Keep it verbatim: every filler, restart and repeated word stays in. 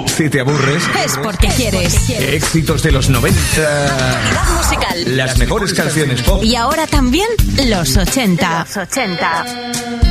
Si te aburres, es porque quieres. Éxitos de los noventa. Calidad musical. Las mejores canciones pop. Y ahora también los ochenta. Los ochenta.